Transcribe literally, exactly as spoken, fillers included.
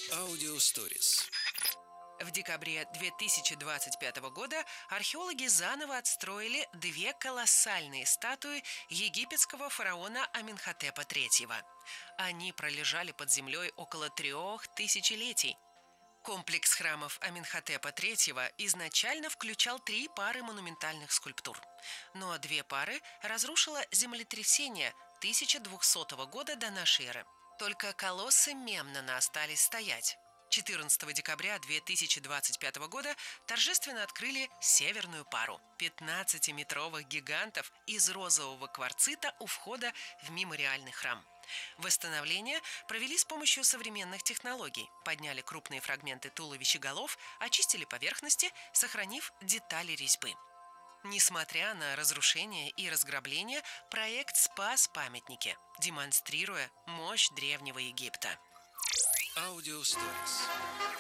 Аудиосторис. В декабре две тысячи двадцать пятого года археологи заново отстроили две колоссальные статуи египетского фараона Аменхотепа третьего. Они пролежали под землей около трех тысячелетий. Комплекс храмов Аменхотепа третьего изначально включал три пары монументальных скульптур. Но две пары разрушило землетрясение тысяча двухсотого года до нашей эры. Только колоссы Мемнона остались стоять. четырнадцатого декабря две тысячи двадцать пятого года торжественно открыли северную пару – пятнадцатиметровых гигантов из розового кварцита у входа в мемориальный храм. Восстановление провели с помощью современных технологий. Подняли крупные фрагменты туловищ и голов, очистили поверхности, сохранив детали резьбы. Несмотря на разрушение и разграбление, проект спас памятники, демонстрируя мощь Древнего Египта. Аудиосторис.